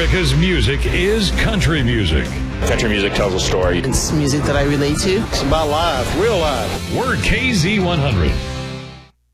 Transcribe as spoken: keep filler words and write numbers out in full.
America's music is country music. Country music tells a story. It's music that I relate to. It's about life, real life. We're K Z one hundred.